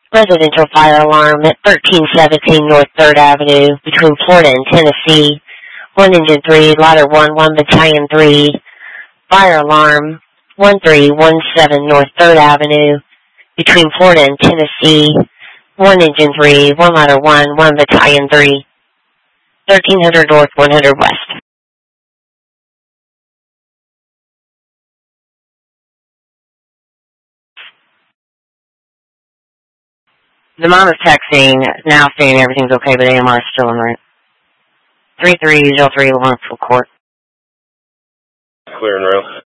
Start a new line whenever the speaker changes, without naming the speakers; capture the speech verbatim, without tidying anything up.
Residential fire alarm at thirteen seventeen North third Avenue between Florida and Tennessee. One Engine three, Ladder one, one Battalion three. Fire alarm one three one seven North third Avenue between Florida and Tennessee. One Engine three, one Ladder one, one Battalion three. thirteen hundred North, one hundred West. The mom is texting, now saying everything's okay, but A M R is still en route. three three zero three, Lawrenceville Court.
Clear and rail.